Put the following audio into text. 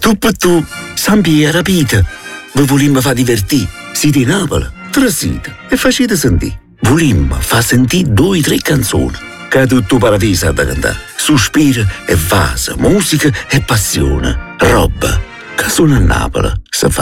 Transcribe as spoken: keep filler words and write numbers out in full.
Tu per tu, Sampi e rapite. Vi volimmo fa divertire. Siete in Napoli, trasite e facete sentire. Volimmo fa sentire due o tre canzoni. Che tutto paradiso da cantare. Sospiro e vasa, musica e passione. Roba che solo a Napoli si fa.